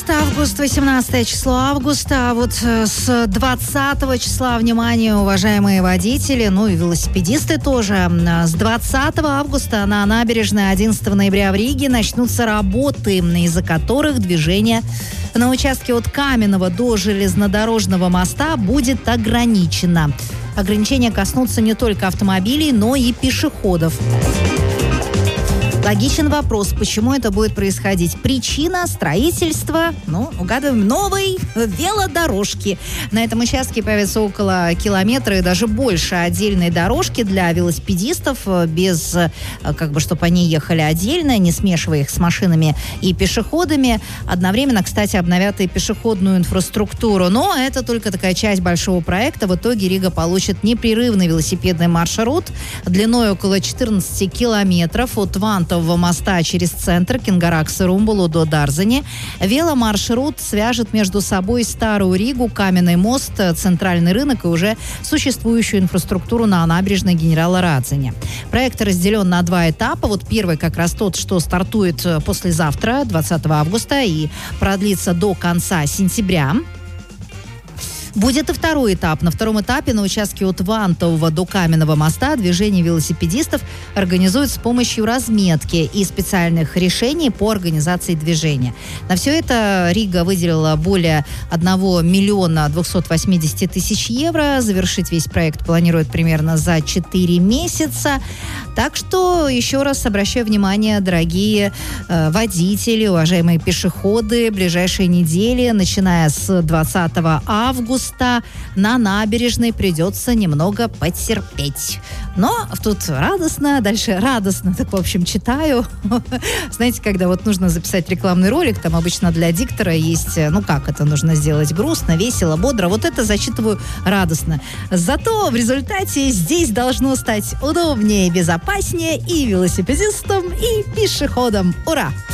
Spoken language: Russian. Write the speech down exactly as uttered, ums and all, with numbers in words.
август, август, восемнадцатое число августа. А вот с двадцатого числа, внимание, уважаемые водители, ну и велосипедисты тоже. С двадцатого августа на набережной одиннадцатого ноября в Риге начнутся работы, из-за которых движение на участке от Каменного до железнодорожного моста будет ограничено. Ограничения коснутся не только автомобилей, но и пешеходов. Логичен вопрос, почему это будет происходить. Причина строительства, ну, угадываем, новой велодорожки. На этом участке появится около километра и даже больше отдельной дорожки для велосипедистов, без, как бы, чтобы они ехали отдельно, не смешивая их с машинами и пешеходами. Одновременно, кстати, обновят и пешеходную инфраструктуру. Но это только такая часть большого проекта. В итоге Рига получит непрерывный велосипедный маршрут длиной около четырнадцати километров от Вантового моста через центр Кингаракс-Румбулу до Дарзани. Веломаршрут свяжет между собой Старую Ригу, Каменный мост, центральный рынок и уже существующую инфраструктуру на набережной Генерала Радзани. Проект разделен на два этапа. Вот первый как раз тот, что стартует послезавтра, двадцатого августа, и продлится до конца сентября. Будет и второй этап. На втором этапе на участке от Вантового до Каменного моста движение велосипедистов организуют с помощью разметки и специальных решений по организации движения. На все это Рига выделила более одного миллиона двухсот восьмидесяти тысяч евро. Завершить весь проект планируют примерно за четыре месяца. Так что еще раз обращаю внимание, дорогие э, водители, уважаемые пешеходы, ближайшие недели, начиная с двадцатого августа, на набережной придется немного потерпеть. Но тут радостно, дальше радостно, так, в общем, читаю. Знаете, когда вот нужно записать рекламный ролик, там обычно для диктора есть, ну как это нужно сделать, грустно, весело, бодро. Вот это зачитываю радостно. Зато в результате здесь должно стать удобнее, безопаснее и велосипедистам, и пешеходам. Ура!